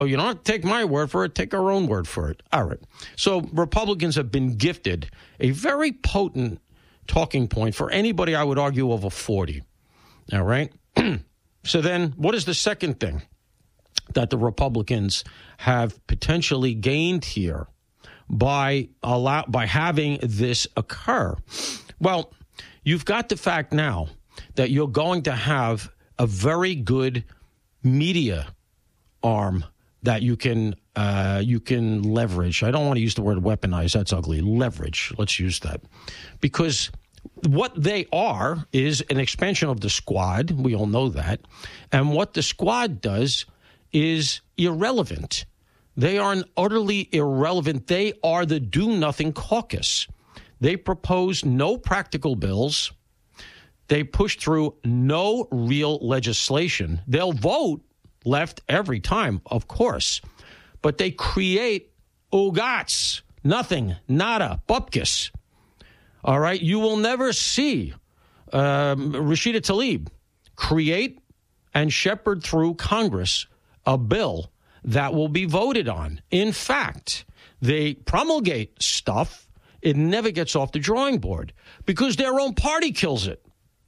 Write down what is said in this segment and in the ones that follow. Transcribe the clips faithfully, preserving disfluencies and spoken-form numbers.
Oh, you don't have to take my word for it. Take our own word for it. All right. So Republicans have been gifted a very potent talking point for anybody, I would argue, over forty. All right. So then what is the second thing that the Republicans have potentially gained here by allow by having this occur? Well, you've got the fact now that you're going to have a very good media arm that you can uh, you can leverage. I don't want to use the word weaponize. That's ugly. Leverage. Let's use that. Because what they are is an expansion of the squad. We all know that. And what the squad does is irrelevant. They are an utterly irrelevant. They are the do-nothing caucus. They propose no practical bills. They push through no real legislation. They'll vote left every time, of course, but they create ogats, nothing, nada, bupkis. All right, you will never see um, Rashida Tlaib create and shepherd through Congress a bill that will be voted on. In fact, they promulgate stuff, it never gets off the drawing board because their own party kills it.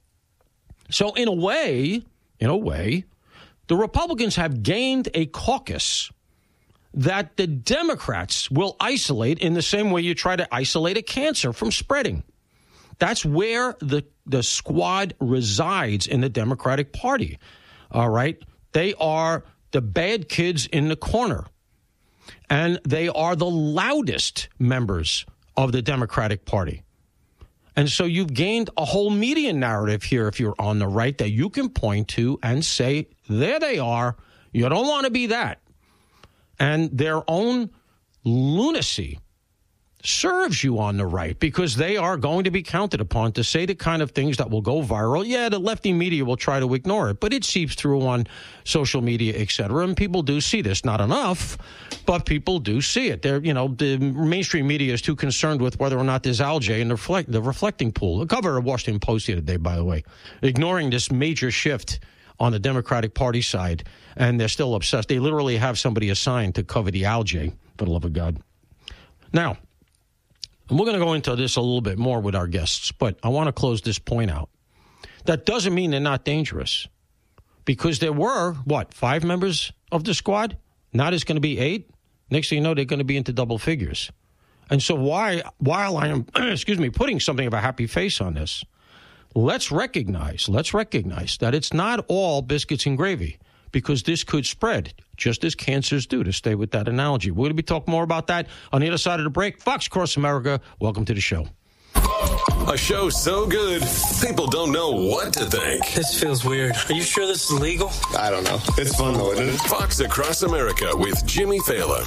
So in a way, in a way, the Republicans have gained a caucus that the Democrats will isolate in the same way you try to isolate a cancer from spreading. That's where the, the squad resides in the Democratic Party. All right? They are the bad kids in the corner. And they are the loudest members of the Democratic Party. And so you've gained a whole media narrative here if you're on the right that you can point to and say, there they are. You don't want to be that. And their own lunacy serves you on the right because they are going to be counted upon to say the kind of things that will go viral. Yeah, the lefty media will try to ignore it, but it seeps through on social media, et cetera. And people do see this. Not enough, but people do see it. They're, you know, the mainstream media is too concerned with whether or not there's algae in the, reflect, the reflecting pool. The cover of Washington Post the other day, by the way, ignoring this major shift on the Democratic Party side, and they're still obsessed. They literally have somebody assigned to cover the algae, for the love of God. Now, and we're going to go into this a little bit more with our guests, but I want to close this point out. That doesn't mean they're not dangerous, because there were, what, five members of the squad? Now there's going to be eight. Next thing you know, they're going to be into double figures. And so why, while I am, excuse me, putting something of a happy face on this, let's recognize, let's recognize that it's not all biscuits and gravy, because this could spread just as cancers do, to stay with that analogy. We're going to be talking more about that on the other side of the break. Fox Cross America, welcome to the show. A show so good, people don't know what to think. This feels weird. Are you sure this is legal? I don't know. It's fun, though, isn't it? Fox Across America with Jimmy Fallon.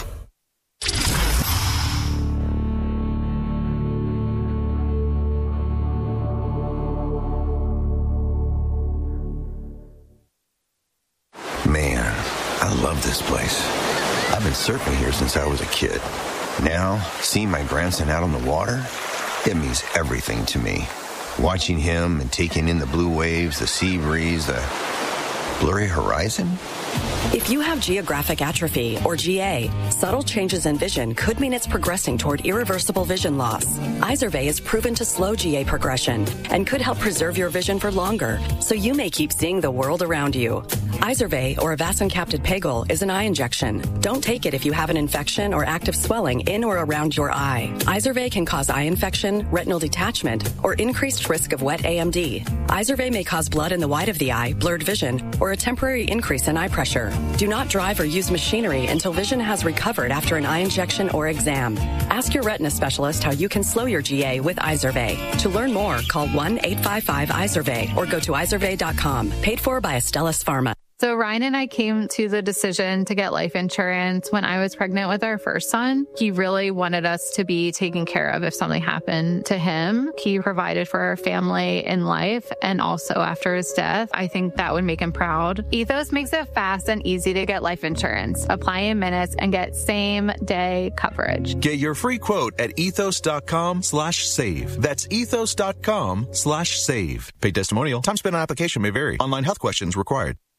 Man, I love this place. I've been surfing here since I was a kid. Now, seeing my grandson out on the water, it means everything to me. Watching him and taking in the blue waves, the sea breeze, the blurry horizon. If you have geographic atrophy, or G A, subtle changes in vision could mean it's progressing toward irreversible vision loss. Izervay is proven to slow G A progression and could help preserve your vision for longer, so you may keep seeing the world around you. Izervay, or avacincaptad pegol, is an eye injection. Don't take it if you have an infection or active swelling in or around your eye. Izervay can cause eye infection, retinal detachment, or increased risk of wet A M D. Izervay may cause blood in the white of the eye, blurred vision, or a temporary increase in eye pressure. Do not drive or use machinery until vision has recovered after an eye injection or exam. Ask your retina specialist how you can slow your G A with Izervay. To learn more, call one eight five five Izervay or go to izervay dot com. Paid for by Astellas Pharma. So Ryan and I came to the decision to get life insurance when I was pregnant with our first son. He really wanted us to be taken care of if something happened to him. He provided for our family in life and also after his death. I think that would make him proud. Ethos makes it fast and easy to get life insurance. Apply in minutes and get same day coverage. Get your free quote at ethos.com slash save. That's ethos.com slash save. Paid testimonial. Time spent on application may vary. Online health questions required.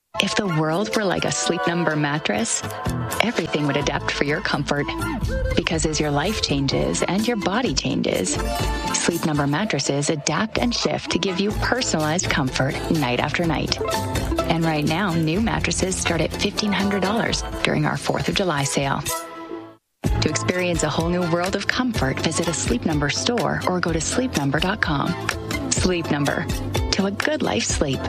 If the world were like a Sleep Number mattress, everything would adapt for your comfort. Because as your life changes and your body changes, Sleep Number mattresses adapt and shift to give you personalized comfort night after night. And right now, new mattresses start at fifteen hundred dollars during our fourth of July sale. To experience a whole new world of comfort, visit a Sleep Number store or go to sleep number dot com. Sleep Number. To a good life sleep.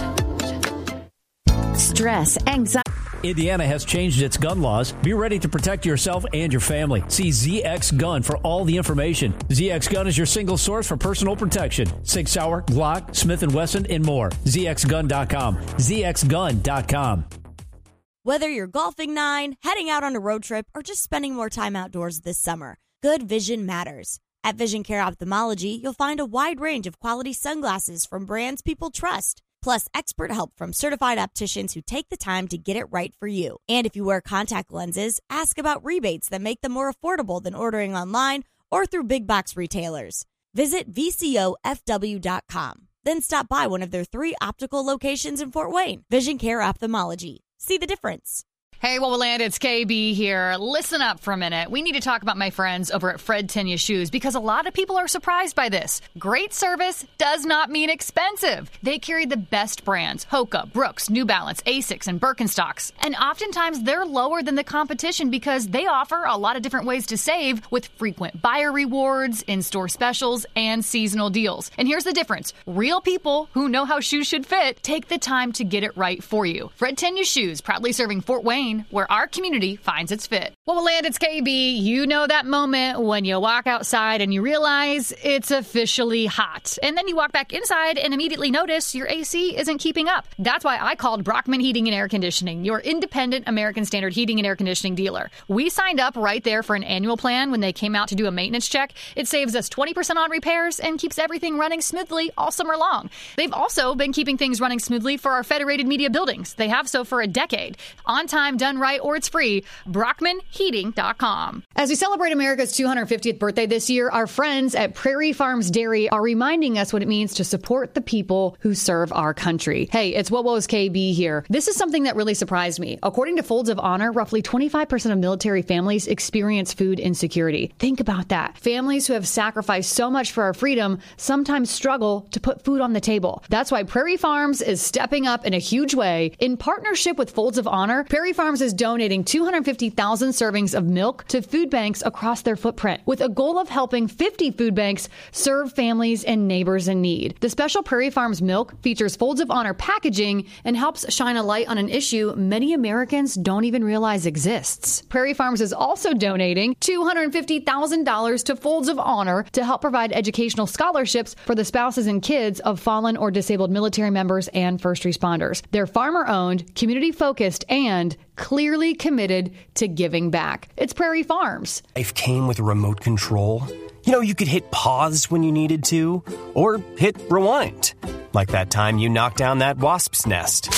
Stress, anxiety. Indiana has changed its gun laws. Be ready to protect yourself and your family. See Z X Gun for all the information. Z X Gun is your single source for personal protection. Sig Sauer, Glock, Smith and Wesson, and more. Z X gun dot com. Z X gun dot com. Whether you're golfing nine, heading out on a road trip, or just spending more time outdoors this summer, good vision matters. At Vision Care Ophthalmology, you'll find a wide range of quality sunglasses from brands people trust. Plus, expert help from certified opticians who take the time to get it right for you. And if you wear contact lenses, ask about rebates that make them more affordable than ordering online or through big box retailers. Visit V C O F W dot com. Then stop by one of their three optical locations in Fort Wayne. Vision Care Ophthalmology. See the difference. Hey, Wowoland, it's K B here. Listen up for a minute. We need to talk about my friends over at Fred Tenya Shoes because a lot of people are surprised by this. Great service does not mean expensive. They carry the best brands, Hoka, Brooks, New Balance, Asics, and Birkenstocks. And oftentimes they're lower than the competition because they offer a lot of different ways to save with frequent buyer rewards, in-store specials, and seasonal deals. And here's the difference. Real people who know how shoes should fit take the time to get it right for you. Fred Tenya Shoes, proudly serving Fort Wayne, where our community finds its fit. Well, Land, it's K B. You know that moment when you walk outside and you realize it's officially hot. And then you walk back inside and immediately notice your A C isn't keeping up. That's why I called Brockman Heating and Air Conditioning, your independent American Standard heating and air conditioning dealer. We signed up right there for an annual plan when they came out to do a maintenance check. It saves us twenty percent on repairs and keeps everything running smoothly all summer long. They've also been keeping things running smoothly for our Federated Media buildings. They have so for a decade. On time, done right, or it's free. Brockman Heating dot com. As we celebrate America's two hundred fiftieth birthday this year, our friends at Prairie Farms Dairy are reminding us what it means to support the people who serve our country. Hey, it's Wowo's K B here. This is something that really surprised me. According to Folds of Honor, roughly twenty-five percent of military families experience food insecurity. Think about that. Families who have sacrificed so much for our freedom sometimes struggle to put food on the table. That's why Prairie Farms is stepping up in a huge way. In partnership with Folds of Honor, Prairie Farms is donating two hundred fifty thousand servings of milk to food banks across their footprint, with a goal of helping fifty food banks serve families and neighbors in need. The special Prairie Farms milk features Folds of Honor packaging and helps shine a light on an issue many Americans don't even realize exists. Prairie Farms is also donating two hundred fifty thousand dollars to Folds of Honor to help provide educational scholarships for the spouses and kids of fallen or disabled military members and first responders. They're farmer-owned, community-focused, and clearly committed to giving back. It's Prairie Farms. Life came with a remote control. You know, you could hit pause when you needed to, or hit rewind. Like that time you knocked down that wasp's nest.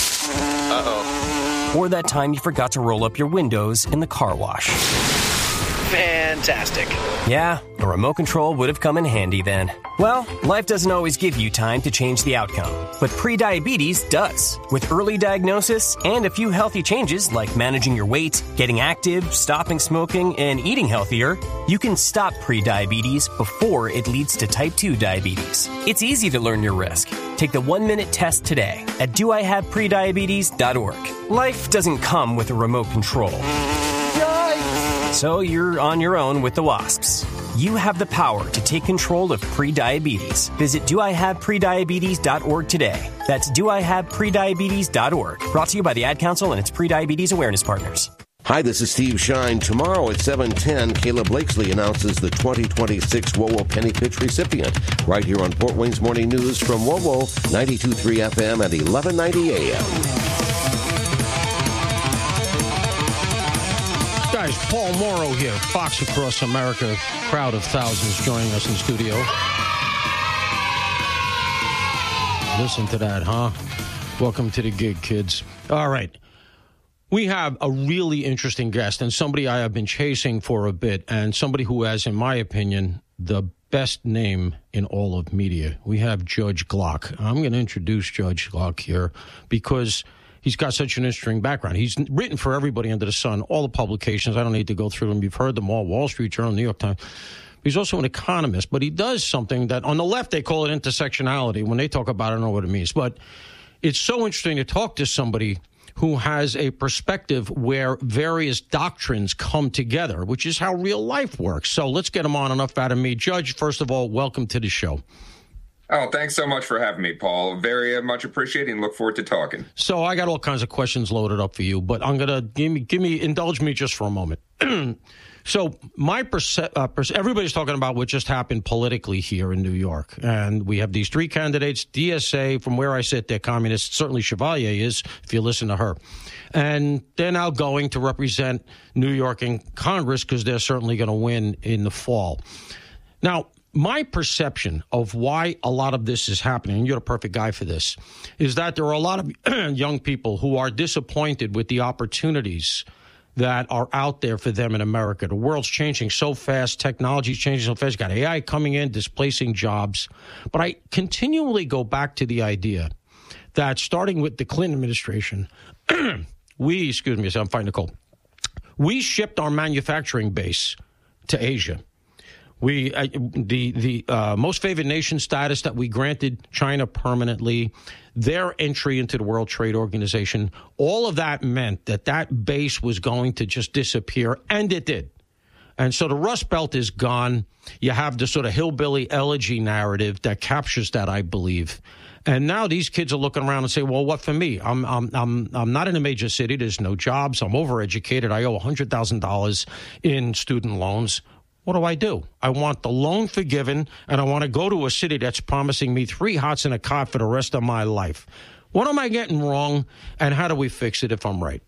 Uh-oh. Or that time you forgot to roll up your windows in the car wash. Fantastic. Yeah, a remote control would have come in handy then. Well, life doesn't always give you time to change the outcome, but prediabetes does. With early diagnosis and a few healthy changes like managing your weight, getting active, stopping smoking, and eating healthier, you can stop prediabetes before it leads to type two diabetes. It's easy to learn your risk. Take the one-minute test today at do I have prediabetes dot org. Life doesn't come with a remote control. So you're on your own with the wasps. You have the power to take control of prediabetes. Visit do I have prediabetes dot org today. That's do I have prediabetes dot org. Brought to you by the Ad Council and its prediabetes awareness partners. Hi, this is Steve Shine. Tomorrow at seven ten, Caleb Blakesley announces the twenty twenty-six WOWO Penny Pitch recipient. Right here on Fort Wayne's Morning News from WOWO, ninety-two point three F M at eleven ninety A M. Guys, Paul Morrow here, Fox Across America, crowd of thousands joining us in studio. Listen to that, huh? Welcome to the gig, kids. All right. We have a really interesting guest and somebody I have been chasing for a bit and somebody who has, in my opinion, the best name in all of media. We have Judge Glock. I'm going to introduce Judge Glock here because he's got such an interesting background. He's written for everybody under the sun, all the publications. I don't need to go through them. You've heard them all, Wall Street Journal, New York Times. He's also an economist, but he does something that on the left they call it intersectionality. When they talk about it, I don't know what it means. But it's so interesting to talk to somebody who has a perspective where various doctrines come together, which is how real life works. So let's get him on. Enough out of me. Judge, first of all, welcome to the show. Oh, thanks so much for having me, Paul. Very much appreciated and look forward to talking. So I got all kinds of questions loaded up for you, but I'm going to give me, give me, indulge me just for a moment. So my perce- uh, perce- everybody's talking about what just happened politically here in New York. And we have these three candidates, D S A, from where I sit, they're communists. Certainly Chevalier is, if you listen to her. And they're now going to represent New York in Congress because they're certainly going to win in the fall. Now, my perception of why a lot of this is happening, and you're the perfect guy for this, is that there are a lot of young people who are disappointed with the opportunities that are out there for them in America. The world's changing so fast. Technology's changing so fast. You've got A I coming in, displacing jobs. But I continually go back to the idea that starting with the Clinton administration, we, excuse me, I'm fighting a cold, we shipped our manufacturing base to Asia. We uh, the the uh, most favored nation status that we granted China permanently, their entry into the World Trade Organization, all of that meant that that base was going to just disappear, and it did. And so the Rust Belt is gone. You have the sort of hillbilly elegy narrative that captures that, I believe. And now these kids are looking around and say, well, what for me? I'm I'm I'm I'm not in a major city. There's no jobs. I'm overeducated. I owe one hundred thousand dollars in student loans. What do I do? I want the loan forgiven, and I want to go to a city that's promising me three hots and a cot for the rest of my life. What am I getting wrong, and how do we fix it if I'm right?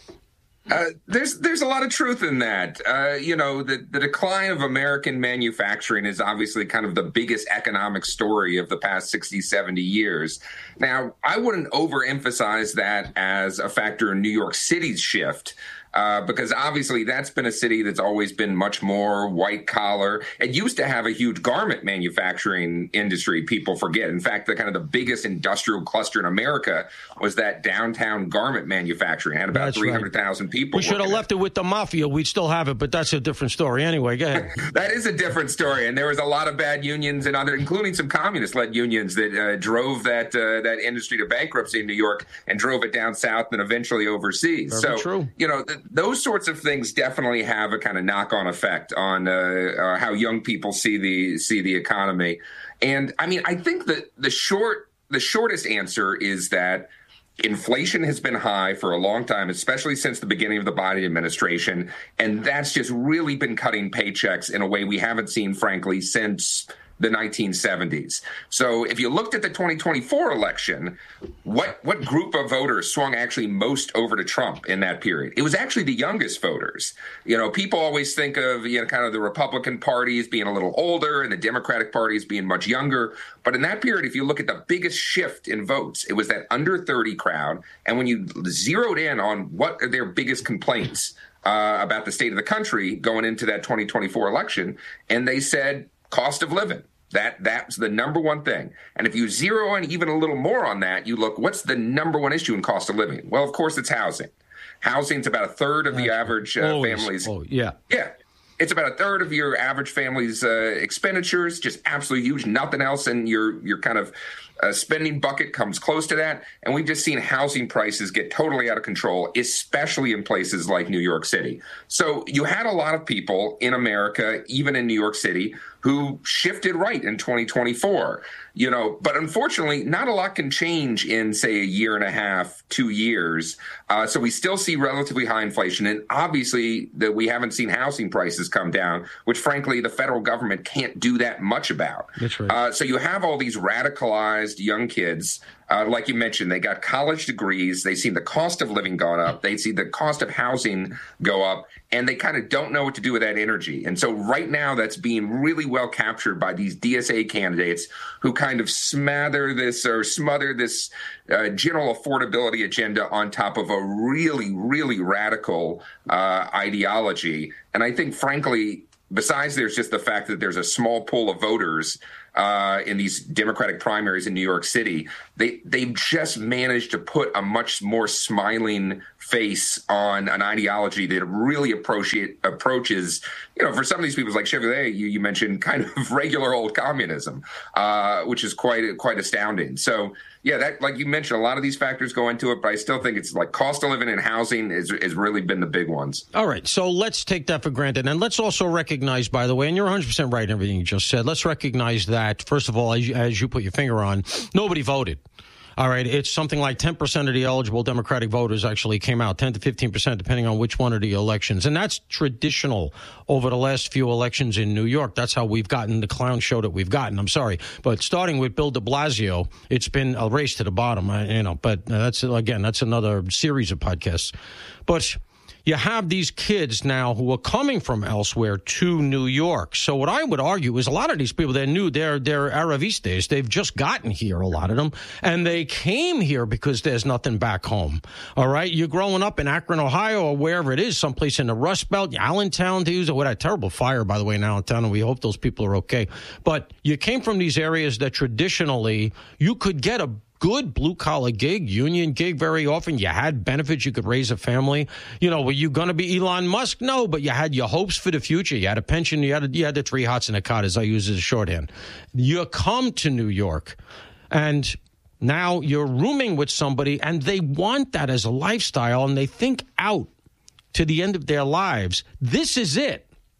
Uh, there's there's a lot of truth in that. Uh, you know, the, the decline of American manufacturing is obviously kind of the biggest economic story of the past sixty, seventy years. Now, I wouldn't overemphasize that as a factor in New York City's shift. Uh, because obviously that's been a city that's always been much more white collar. It used to have a huge garment manufacturing industry, people forget. In fact, the kind of the biggest industrial cluster in America was that downtown garment manufacturing. It had about three hundred thousand right. people. We should have left it with the mafia. We'd still have it, but that's a different story. Anyway, go ahead. That is a different story. And there was a lot of bad unions and other, including some communist-led unions that uh, drove that uh, that industry to bankruptcy in New York and drove it down south and eventually overseas. Very so, true. you know, th- those sorts of things definitely have a kind of knock-on effect on uh, uh, how young people see the see the economy. And I mean, I think that the short the shortest answer is that inflation has been high for a long time, especially since the beginning of the Biden administration, and that's just really been cutting paychecks in a way we haven't seen, frankly, since the nineteen seventies. So if you looked at the twenty twenty-four election, what what group of voters swung actually most over to Trump in that period? It was actually the youngest voters. You know, people always think of, you know, kind of the Republican Party as being a little older and the Democratic Party as being much younger. But in that period, if you look at the biggest shift in votes, it was that under thirty crowd. And when you zeroed in on what are their biggest complaints uh, about the state of the country going into that twenty twenty-four election, and they said, cost of living. That that's the number one thing. And if you zero in even a little more on that, you look, what's the number one issue in cost of living? Well, of course, it's housing. Housing's about a third of the average uh, Always. families. Oh, yeah. Yeah. It's about a third of your average family's uh, expenditures, just absolutely huge. Nothing else in your, your kind of uh, spending bucket comes close to that. And we've just seen housing prices get totally out of control, especially in places like New York City. So you had a lot of people in America, even in New York City, who shifted right in twenty twenty-four. You know, but unfortunately, not a lot can change in, say, a year and a half, two years. Uh, so we still see relatively high inflation. And obviously, that we haven't seen housing prices come down, which, frankly, the federal government can't do that much about. That's right. Uh, so you have all these radicalized young kids. Uh, like you mentioned, they got college degrees. They see the cost of living going up. They see the cost of housing go up, and they kind of don't know what to do with that energy. And so right now that's being really well captured by these D S A candidates who kind of smother this or smother this uh, general affordability agenda on top of a really, really radical uh, ideology. And I think, frankly, besides there's just the fact that there's a small pool of voters uh, in these Democratic primaries in New York City, they they've just managed to put a much more smiling face on an ideology that really appropriate, approaches, you know, for some of these people, like Chevrolet, you, you mentioned, kind of regular old communism, uh, which is quite quite astounding. So, yeah, that, like you mentioned, a lot of these factors go into it, but I still think it's like cost of living and housing is has really been the big ones. All right, so let's take that for granted. And let's also recognize, by the way, and you're one hundred percent right in everything you just said, let's recognize that, first of all, as you, as you put your finger on, nobody voted. All right, it's something like ten percent of the eligible Democratic voters actually came out, ten to fifteen percent, depending on which one of the elections. And that's traditional over the last few elections in New York. That's how we've gotten the clown show that we've gotten. I'm sorry. But starting with Bill de Blasio, it's been a race to the bottom, you know. But that's, again, that's another series of podcasts. But you have these kids now who are coming from elsewhere to New York. So what I would argue is a lot of these people, they're new, they're, they're Aravistas. They've just gotten here, a lot of them. And they came here because there's nothing back home. All right? You're growing up in Akron, Ohio, or wherever it is, someplace in the Rust Belt, Allentown, to use it. What a terrible fire, by the way, in Allentown, and we hope those people are okay. But you came from these areas that traditionally you could get a good blue-collar gig, union gig very often. You had benefits. You could raise a family. You know, were you going to be Elon Musk? No, but you had your hopes for the future. You had a pension. You had, a, you had the three hots and a cot, as I use as a shorthand. You come to New York, and now you're rooming with somebody, and they want that as a lifestyle, and they think out to the end of their lives. This is it.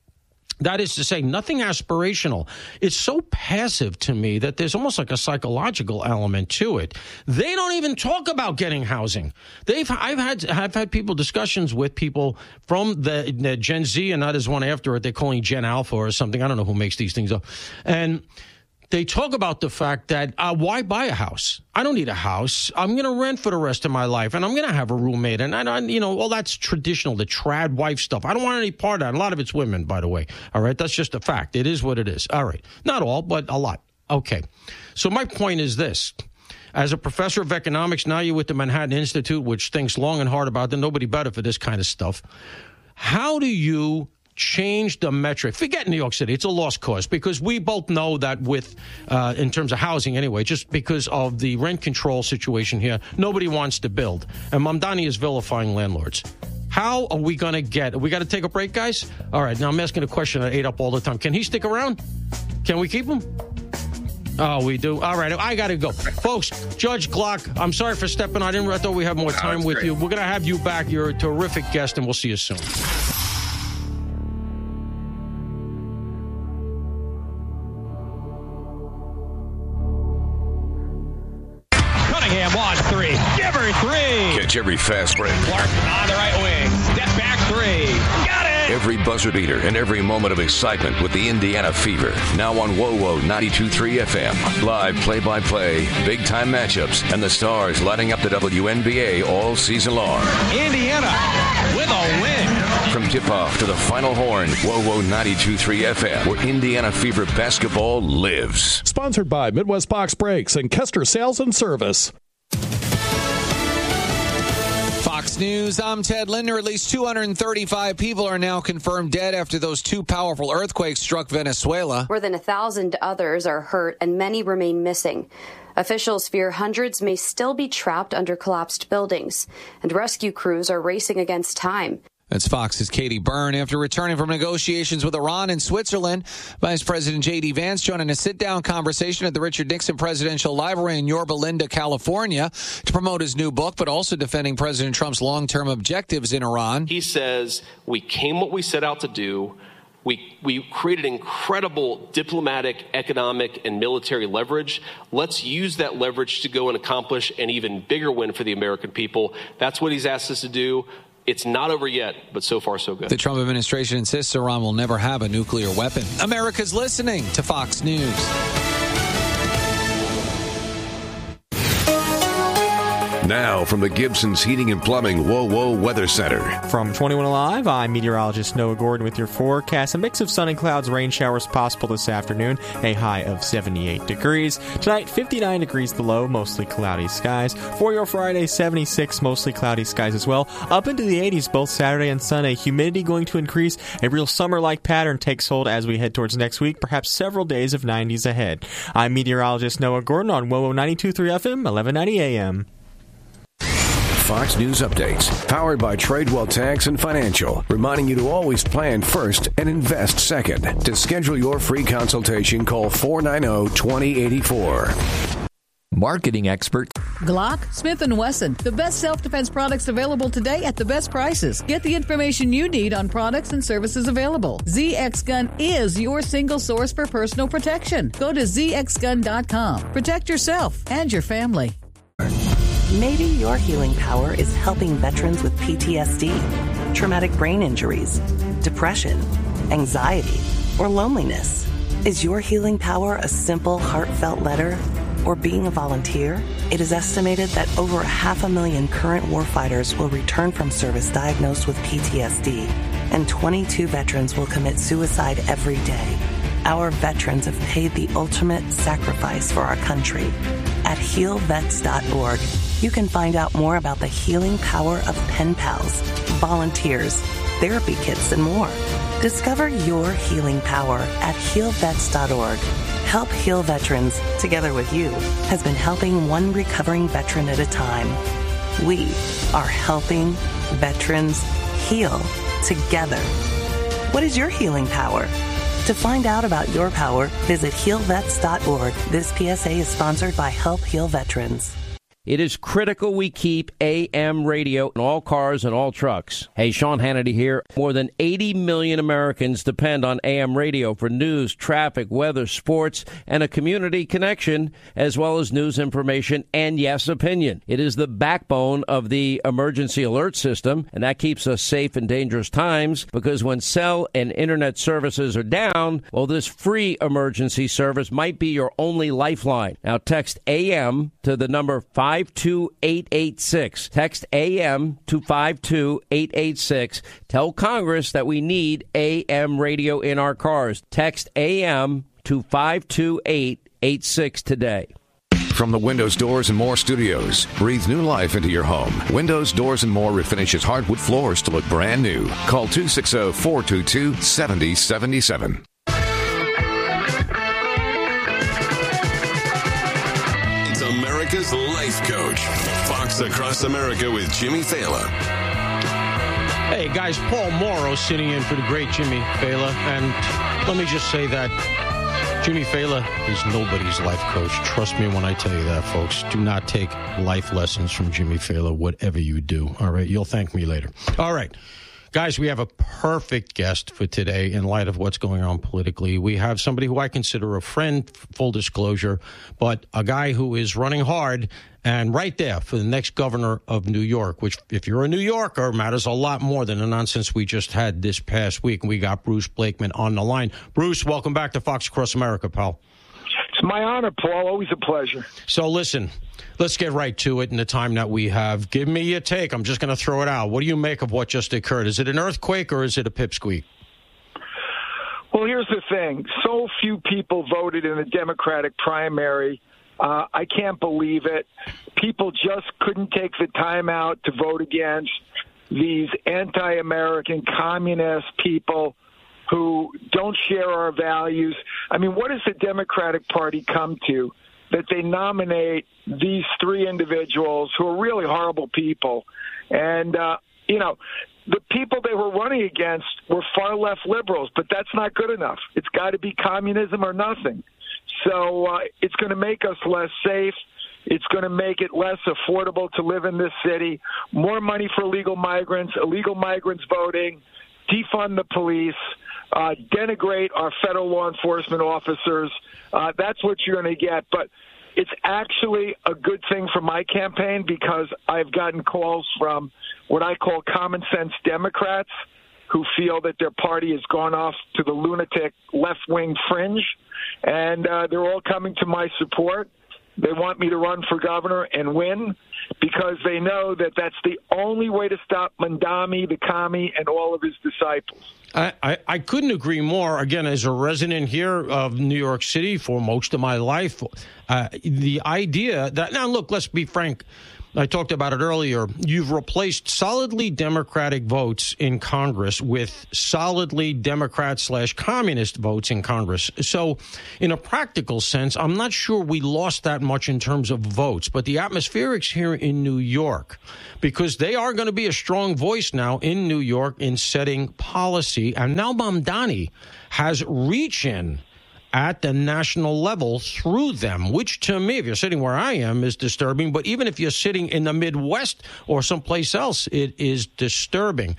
That is to say, nothing aspirational. It's so passive to me that there's almost like a psychological element to it. They don't even talk about getting housing. They've I've had I've had people discussions with people from the, the Gen Z, and not as one after it. They're calling Gen Alpha or something. I don't know who makes these things up. And they talk about the fact that uh, why buy a house? I don't need a house. I'm going to rent for the rest of my life, and I'm going to have a roommate. And, I, I, you know, all that's traditional, the trad wife stuff. I don't want any part of that. A lot of it's women, by the way. All right, that's just a fact. It is what it is. All right, not all, but a lot. Okay, so my point is this. As a professor of economics, now you're with the Manhattan Institute, which thinks long and hard about it. Nobody better for this kind of stuff. How do you change the metric? Forget New York City. It's a lost cause because we both know that with, uh, in terms of housing anyway, just because of the rent control situation here, nobody wants to build. And Mamdani is vilifying landlords. How are we going to get, we got to take a break, guys? All right, now I'm asking a question I ate up all the time. Can he stick around? Can we keep him? Oh, we do. All right, I got to go. Folks, Judge Glock, I'm sorry for stepping on in. I thought we had more time oh, with great. you. We're going to have you back. You're a terrific guest, and we'll see you soon. On three. Give her three. Catch every fast break. Clark on the right wing. Step back three. Got it. Every buzzer beater and every moment of excitement with the Indiana Fever. Now on W O W O ninety-two point three F M. Live play-by-play, big-time matchups, and the stars lighting up the W N B A all season long. Indiana with a win. From tip-off to the final horn, W O W O ninety-two point three F M, where Indiana Fever basketball lives. Sponsored by Midwest Box Brakes and Kester Sales and Service. Fox News, I'm Ted Linder. At least two hundred thirty-five people are now confirmed dead after those two powerful earthquakes struck Venezuela. More than a thousand others are hurt and many remain missing. Officials fear hundreds may still be trapped under collapsed buildings, and rescue crews are racing against time. That's Fox's Katie Byrne. After returning from negotiations with Iran and Switzerland, Vice President J D. Vance joining a sit-down conversation at the Richard Nixon Presidential Library in Yorba Linda, California, to promote his new book, but also defending President Trump's long-term objectives in Iran. He says, we came what we set out to do. We we created incredible diplomatic, economic, and military leverage. Let's use that leverage to go and accomplish an even bigger win for the American people. That's what he's asked us to do. It's not over yet, but so far so good. The Trump administration insists Iran will never have a nuclear weapon. America's listening to Fox News. Now from the Gibson's Heating and Plumbing Whoa Whoa Weather Center. From twenty-one Alive, I'm meteorologist Noah Gordon with your forecast. A mix of sun and clouds, rain showers possible this afternoon. A high of seventy-eight degrees. Tonight, fifty-nine degrees the low, mostly cloudy skies. For your Friday, seventy-six, mostly cloudy skies as well. Up into the eighties both Saturday and Sunday. Humidity going to increase. A real summer-like pattern takes hold as we head towards next week. Perhaps several days of nineties ahead. I'm meteorologist Noah Gordon on W O W O ninety-two point three F M, eleven ninety A M. Fox News Updates, powered by Tradewell Tax and Financial, reminding you to always plan first and invest second. To schedule your free consultation, call four nine zero, two zero eight four. Marketing expert. Glock, Smith and Wesson, the best self-defense products available today at the best prices. Get the information you need on products and services available. Z X Gun is your single source for personal protection. Go to Z X gun dot com. Protect yourself and your family. Maybe your healing power is helping veterans with P T S D, traumatic brain injuries, depression, anxiety, or loneliness. Is your healing power a simple, heartfelt letter or being a volunteer? It is estimated that over half a million current warfighters will return from service diagnosed with P T S D, and twenty-two veterans will commit suicide every day. Our veterans have paid the ultimate sacrifice for our country. At heal vets dot org, you can find out more about the healing power of pen pals, volunteers, therapy kits, and more. Discover your healing power at heal vets dot org. Help Heal Veterans, together with you, has been helping one recovering veteran at a time. We are helping veterans heal together. What is your healing power? To find out about your power, visit heal vets dot org. This P S A is sponsored by Help Heal Veterans. It is critical we keep A M radio in all cars and all trucks. Hey, Sean Hannity here. More than eighty million Americans depend on A M radio for news, traffic, weather, sports, and a community connection, as well as news information and, yes, opinion. It is the backbone of the emergency alert system, and that keeps us safe in dangerous times, because when cell and internet services are down, well, this free emergency service might be your only lifeline. Now, text A M to the number five two eight eight six. Text A M to five two eight eight six. Tell Congress that we need A M radio in our cars. Text A M to five two eight eight six today. From the Windows Doors and More Studios, breathe new life into your home. Windows Doors and More refinishes hardwood floors to look brand new. Call two six zero, four two two, seven zero seven seven. America's Life Coach. Fox Across America with Jimmy Fallon. Hey, guys, Paul Morrow sitting in for the great Jimmy Fallon. And let me just say that Jimmy Fallon is nobody's life coach. Trust me when I tell you that, folks. Do not take life lessons from Jimmy Fallon, whatever you do. All right? You'll thank me later. All right. Guys, we have a perfect guest for today in light of what's going on politically. We have somebody who I consider a friend, full disclosure, but a guy who is running hard and right there for the next governor of New York, which, if you're a New Yorker, matters a lot more than the nonsense we just had this past week. We got Bruce Blakeman on the line. Bruce, welcome back to Fox Across America, pal. It's my honor, Paul. Always a pleasure. So listen, let's get right to it in the time that we have. Give me your take. I'm just going to throw it out. What do you make of what just occurred? Is it an earthquake or is it a pipsqueak? Well, here's the thing. So few people voted in the Democratic primary. Uh, I can't believe it. People just couldn't take the time out to vote against these anti-American communist people who don't share our values. I mean, what does the Democratic Party come to? That they nominate these three individuals who are really horrible people. And, uh, you know, the people they were running against were far-left liberals, but that's not good enough. It's got to be communism or nothing. So uh, it's going to make us less safe. It's going to make it less affordable to live in this city. More money for illegal migrants, illegal migrants voting, defund the police, uh, denigrate our federal law enforcement officers. Uh, that's what you're going to get. But it's actually a good thing for my campaign because I've gotten calls from what I call common sense Democrats who feel that their party has gone off to the lunatic left-wing fringe, and uh, they're all coming to my support. They want me to run for governor and win because they know that that's the only way to stop Mandami, the commie, and all of his disciples. I, I, I couldn't agree more. Again, as a resident here of New York City for most of my life, uh, the idea that, now look, let's be frank, I talked about it earlier. You've replaced solidly Democratic votes in Congress with solidly Democrat slash communist votes in Congress. So in a practical sense, I'm not sure we lost that much in terms of votes, but the atmospherics here in New York, because they are going to be a strong voice now in New York in setting policy. And now Mamdani has reach in at the national level through them, which to me, if you're sitting where I am, is disturbing. But even if you're sitting in the Midwest or someplace else, it is disturbing.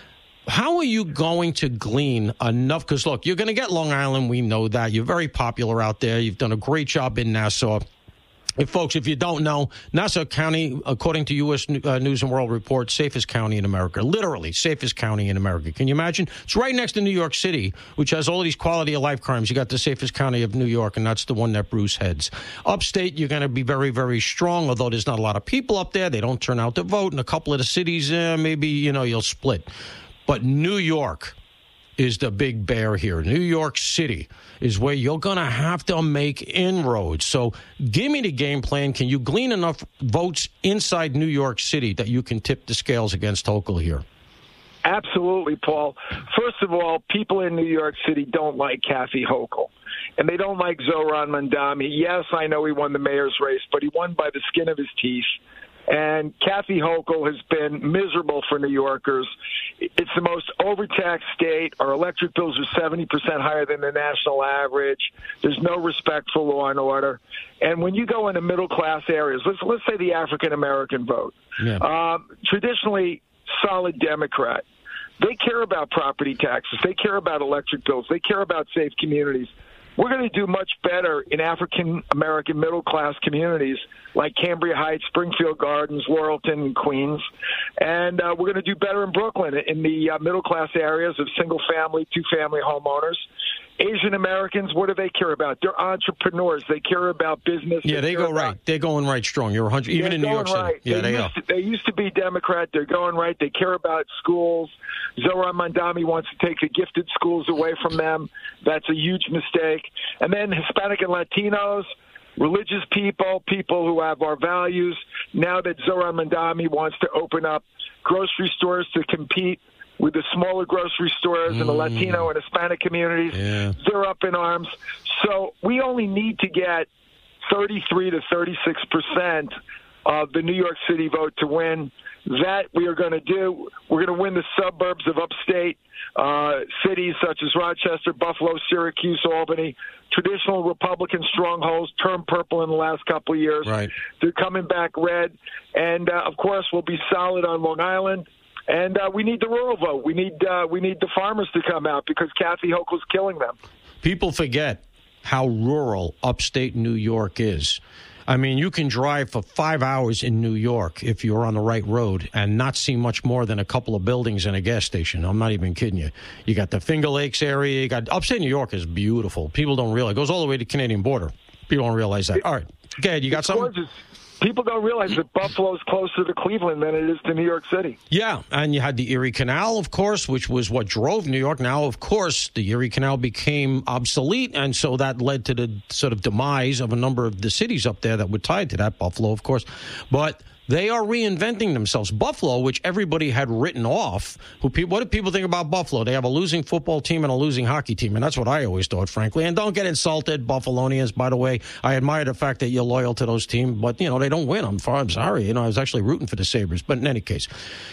How are you going to glean enough? Because, look, you're going to get Long Island. We know that. You're very popular out there. You've done a great job in Nassau. If folks, if you don't know, Nassau County, according to U S Uh, News and World Report, safest county in America. Literally, safest county in America. Can you imagine? It's right next to New York City, which has all these quality of life crimes. You got the safest county of New York, and that's the one that Bruce heads. Upstate, you're going to be very, very strong, although there's not a lot of people up there. They don't turn out to vote. In a couple of the cities, uh, maybe, you know, you'll split. But New York is the big bear here. New York City is where you're going to have to make inroads. So give me the game plan. Can you glean enough votes inside New York City that you can tip the scales against Hochul here? Absolutely, Paul. First of all, people in New York City don't like Kathy Hochul, and they don't like Zohran Mandami. Yes, I know he won the mayor's race, but he won by the skin of his teeth. And Kathy Hochul has been miserable for New Yorkers. It's the most overtaxed state. Our electric bills are seventy percent higher than the national average. There's no respect for law and order. And when you go into middle-class areas, let's let's say the African-American vote, yeah. um, traditionally solid Democrat. They care about property taxes. They care about electric bills. They care about safe communities. We're going to do much better in African-American middle-class communities like Cambria Heights, Springfield Gardens, Laurelton, and Queens. And uh, we're going to do better in Brooklyn in the uh, middle-class areas of single-family, two-family homeowners. Asian Americans, what do they care about? They're entrepreneurs. They care about business. Yeah, they, they go about, right. They're going right strong. You're one hundred, even in New York right. City. Yeah, they, they used go. To, they used to be Democrat. They're going right. They care about schools. Zohran Mandami wants to take the gifted schools away from them. That's a huge mistake. And then Hispanic and Latinos, religious people, people who have our values. Now that Zohran Mandami wants to open up grocery stores to compete with the smaller grocery stores mm. and the Latino and Hispanic communities, yeah. they're up in arms. So we only need to get thirty-three to thirty-six percent of the New York City vote to win. That we are going to do. We're going to win the suburbs of upstate uh, cities such as Rochester, Buffalo, Syracuse, Albany. Traditional Republican strongholds turned purple in the last couple of years. Right. They're coming back red. And, uh, of course, we'll be solid on Long Island. And uh, we need the rural vote. We need uh, we need the farmers to come out because Kathy Hochul's killing them. People forget how rural upstate New York is. I mean, you can drive for five hours in New York if you're on the right road and not see much more than a couple of buildings and a gas station. I'm not even kidding you. You got the Finger Lakes area. You got upstate New York is beautiful. People don't realize. It goes all the way to the Canadian border. People don't realize that. All right. Go ahead. You got something? Gorgeous. People don't realize that Buffalo's closer to Cleveland than it is to New York City. Yeah, and you had the Erie Canal, of course, which was what drove New York. Now, of course, the Erie Canal became obsolete, and so that led to the sort of demise of a number of the cities up there that were tied to that. Buffalo, of course. But they are reinventing themselves. Buffalo, which everybody had written off, who people, what do people think about Buffalo? They have a losing football team and a losing hockey team, and that's what I always thought, frankly. And don't get insulted, Buffalonians, by the way. I admire the fact that you're loyal to those teams, but, you know, they don't win. I'm, I'm sorry. You know, I was actually rooting for the Sabres. But in any case,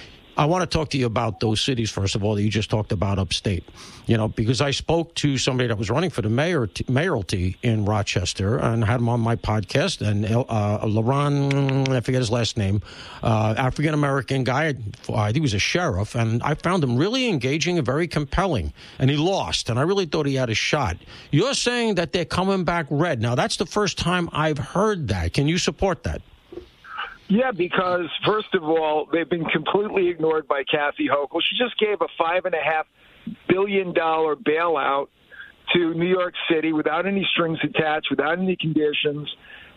I want to talk to you about those cities, first of all, that you just talked about upstate. You know, because I spoke to somebody that was running for the mayor, mayoralty in Rochester and had him on my podcast. And uh, Laron, I forget his last name, uh, African-American guy, I think he was a sheriff. And I found him really engaging and very compelling. And he lost. And I really thought he had a shot. You're saying that they're coming back red. Now, that's the first time I've heard that. Can you support that? Yeah, because, first of all, they've been completely ignored by Kathy Hochul. She just gave a five point five billion dollars bailout to New York City without any strings attached, without any conditions.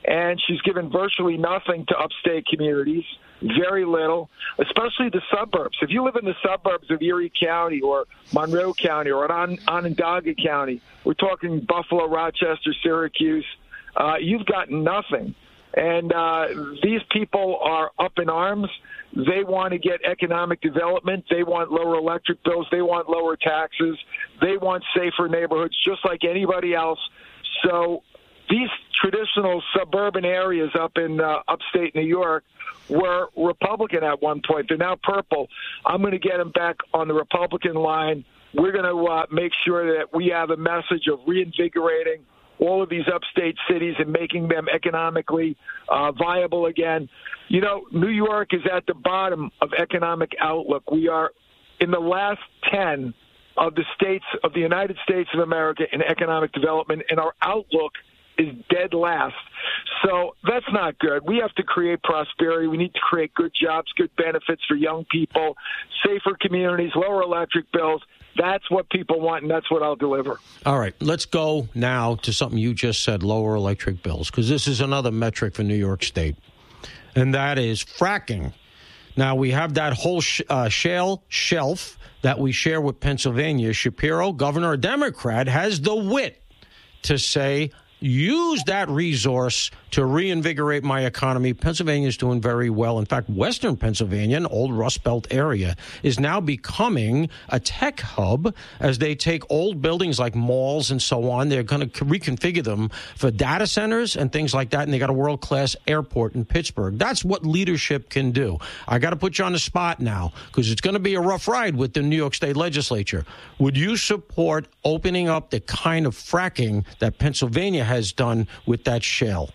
and she's given virtually nothing to upstate communities, very little, especially the suburbs. If you live in the suburbs of Erie County or Monroe County or on Onondaga County, we're talking Buffalo, Rochester, Syracuse, uh, you've got nothing. And uh, these people are up in arms. They want to get economic development. They want lower electric bills. They want lower taxes. They want safer neighborhoods, just like anybody else. So these traditional suburban areas up in uh, upstate New York were Republican at one point. They're now purple. I'm going to get them back on the Republican line. We're going to uh, make sure that we have a message of reinvigorating all of these upstate cities and making them economically uh, viable again. You know, New York is at the bottom of economic outlook. We are in the last ten of the states of the United States of America in economic development, and our outlook is dead last. So that's not good. We have to create prosperity. We need to create good jobs, good benefits for young people, safer communities, lower electric bills. That's what people want, and that's what I'll deliver. All right, let's go now to something you just said, lower electric bills, because this is another metric for New York State, and that is fracking. Now, we have that whole sh- uh, shale shelf that we share with Pennsylvania. Shapiro, Governor, a Democrat, has the wit to say, use that resource to reinvigorate my economy. Pennsylvania is doing very well. In fact, Western Pennsylvania, an old Rust Belt area, is now becoming a tech hub as they take old buildings like malls and so on. They're going to reconfigure them for data centers and things like that. And they got a world-class airport in Pittsburgh. That's what leadership can do. I got to put you on the spot now because it's going to be a rough ride with the New York State legislature. Would you support opening up the kind of fracking that Pennsylvania has done with that shale?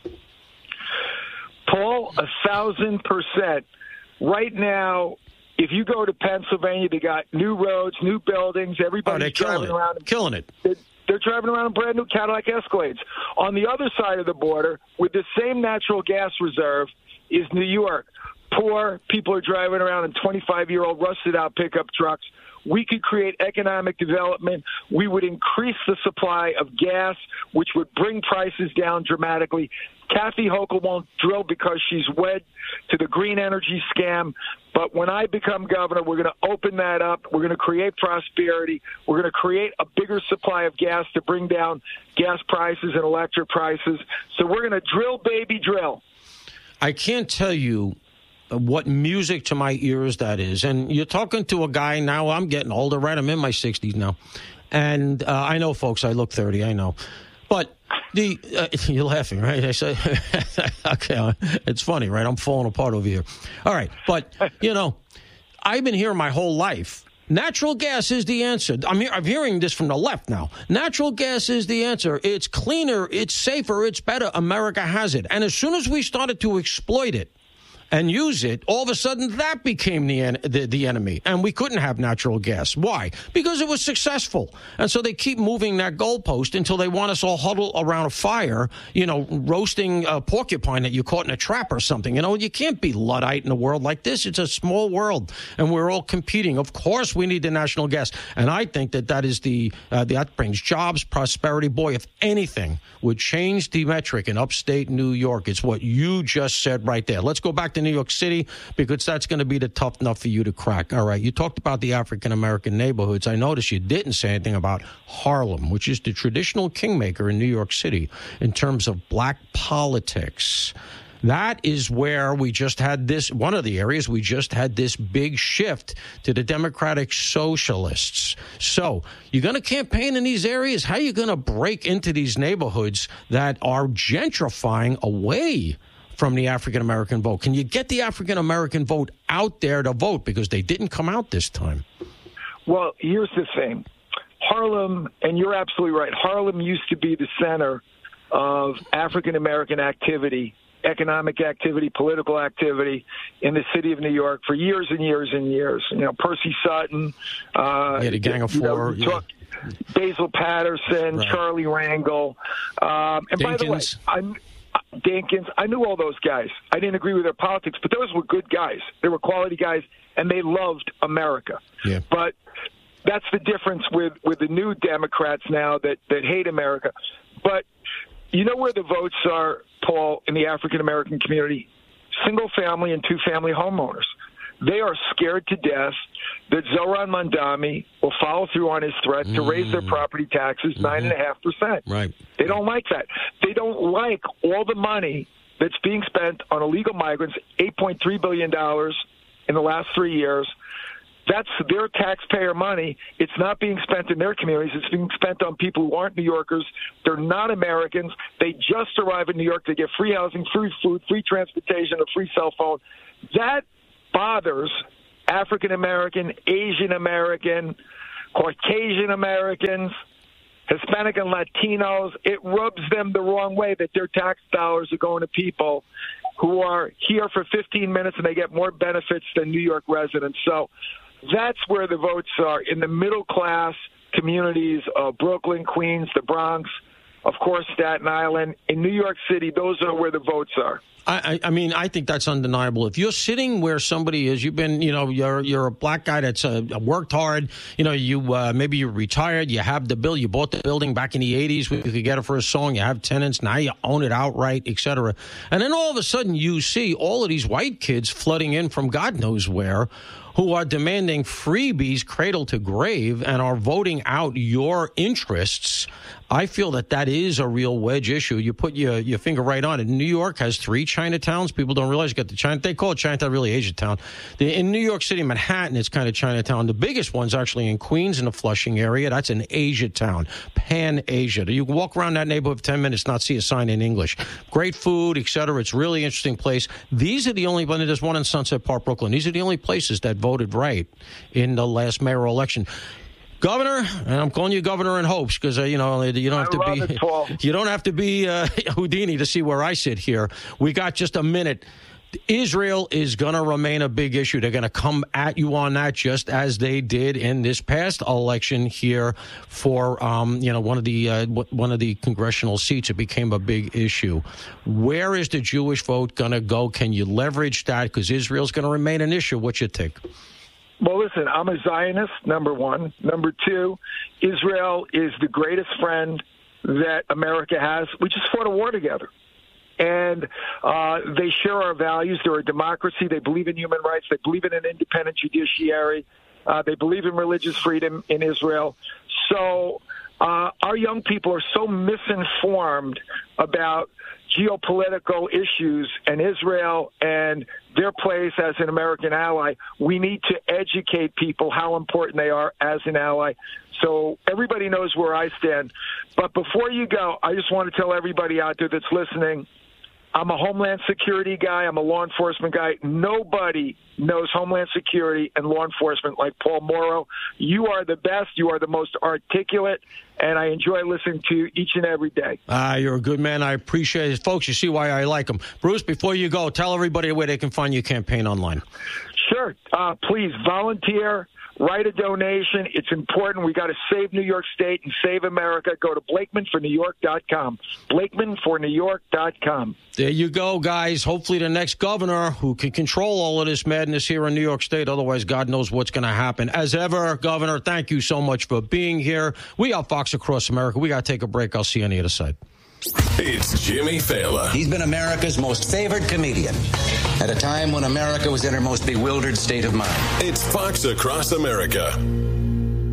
Paul, a thousand percent. Right now, if you go to Pennsylvania, they got new roads, new buildings. Everybody's oh, driving killing around. It. Killing it. They're, they're driving around in brand new Cadillac Escalades. On the other side of the border, with the same natural gas reserve, is New York. Poor people are driving around in twenty-five-year-old rusted-out pickup trucks. We could create economic development. We would increase the supply of gas, which would bring prices down dramatically. Kathy Hochul won't drill because she's wed to the green energy scam. But when I become governor, we're going to open that up. We're going to create prosperity. We're going to create a bigger supply of gas to bring down gas prices and electric prices. So we're going to drill, baby, drill. I can't tell you what music to my ears that is. And you're talking to a guy now, I'm getting older, right? I'm in my sixties now. And uh, I know, folks, I look thirty, I know. But the uh, you're laughing, right? I say, okay, it's funny, right? I'm falling apart over here. All right. But, you know, I've been hearing my whole life, natural gas is the answer. I'm, I'm hearing this from the left now. Natural gas is the answer. It's cleaner, it's safer, it's better. America has it. And as soon as we started to exploit it and use it, all of a sudden that became the, en- the the enemy. And we couldn't have natural gas. Why? Because it was successful. And so they keep moving that goalpost until they want us all huddled around a fire, you know, roasting a porcupine that you caught in a trap or something. You know, you can't be Luddite in a world like this. It's a small world, and we're all competing. Of course we need the national gas. And I think that that is the, uh, that brings jobs, prosperity. Boy, if anything would change the metric in upstate New York, it's what you just said right there. Let's go back to New York City, because that's going to be the tough enough for you to crack. All right, you talked about the African-American neighborhoods. I noticed you didn't say anything about Harlem, which is the traditional kingmaker in New York City in terms of black politics. That is where we just had this, one of the areas we just had this big shift to the Democratic Socialists. So you're going to campaign in these areas? How are you going to break into these neighborhoods that are gentrifying away from the African-American vote? Can you get the African-American vote out there to vote, because they didn't come out this time? Well, here's the thing. Harlem, and you're absolutely right, Harlem used to be the center of African-American activity, economic activity, political activity in the city of New York for years and years and years. You know, Percy Sutton. Uh, yeah, the Gang of Four. You know, yeah. Basil Patterson, right. Charlie Rangel. Um, and Dinkins. By the way, I'm... Dinkins, I knew all those guys. I didn't agree with their politics, but those were good guys. They were quality guys, and they loved America. Yeah. But that's the difference with, with the new Democrats now that, that hate America. But You know where the votes are, Paul, in the African-American community? Single-family and two-family homeowners. They are scared to death that Zohran Mamdani will follow through on his threat to mm. raise their property taxes mm-hmm. nine point five percent. Right. They don't like that. They don't like all the money that's being spent on illegal migrants, eight point three billion dollars in the last three years. That's their taxpayer money. It's not being spent in their communities. It's being spent on people who aren't New Yorkers. They're not Americans. They just arrive in New York. They get free housing, free food, free transportation, a free cell phone. That bothers African American, Asian American, Caucasian Americans, Hispanic and Latinos. It rubs them the wrong way that their tax dollars are going to people who are here for fifteen minutes and they get more benefits than New York residents. So that's where the votes are, in the middle class communities of Brooklyn, Queens, the Bronx, of course, Staten Island. In New York City, those are where the votes are. I, I mean, I think that's undeniable. If you're sitting where somebody is, you've been, you know, you're you're a black guy that's uh, worked hard. You know, you uh, maybe you're retired. You have the bill. You bought the building back in the eighties. You could get it for a song. You have tenants. Now you own it outright, et cetera. And then all of a sudden you see all of these white kids flooding in from God knows where, who are demanding freebies cradle to grave and are voting out your interests. I feel that that is a real wedge issue. You put your, your finger right on it. New York has three Chinatowns. People don't realize you got the China. They call it Chinatown, really Asiatown. The, in New York City, Manhattan, it's kind of Chinatown. The biggest one's actually in Queens in the Flushing area. That's an Asiatown, Pan-Asia. You can walk around that neighborhood for ten minutes, not see a sign in English. Great food, et cetera. It's a really interesting place. These are the only, there's one in Sunset Park, Brooklyn. These are the only places that voted right in the last mayoral election. Governor, and I'm calling you governor in hopes because uh, you know you don't have to be it, you don't have to be uh, Houdini to see where I sit here. We got just a minute. Israel is going to remain a big issue. They're going to come at you on that just as they did in this past election here for um, you know one of the uh, one of the congressional seats. It became a big issue. Where is the Jewish vote going to go? Can you leverage that? Because Israel's going to remain an issue. What you think? Well, listen, I'm a Zionist, number one. Number two, Israel is the greatest friend that America has. We just fought a war together. And uh, they share our values. They're a democracy. They believe in human rights. They believe in an independent judiciary. Uh, they believe in religious freedom in Israel. So uh, our young people are so misinformed about geopolitical issues and Israel and their place as an American ally. We need to educate people how important they are as an ally. So everybody knows where I stand. But before you go, I just want to tell everybody out there that's listening, I'm a Homeland Security guy. I'm a law enforcement guy. Nobody knows Homeland Security and law enforcement like Paul Mauro. You are the best. You are the most articulate, and I enjoy listening to you each and every day. Ah, you're a good man. I appreciate it. Folks, you see why I like him. Bruce, before you go, tell everybody where they can find your campaign online. Sure. Uh, please volunteer. Write a donation. It's important. We got to save New York State and save America. Go to Blakeman for New York dot com. Blakeman for New York dot com. There you go, guys. Hopefully the next governor who can control all of this madness here in New York State. Otherwise, God knows what's going to happen. As ever, Governor, thank you so much for being here. We are Fox Across America. We got to take a break. I'll see you on the other side. It's Jimmy Fallon. He's been America's most favored comedian at a time when America was in her most bewildered state of mind. It's Fox Across America.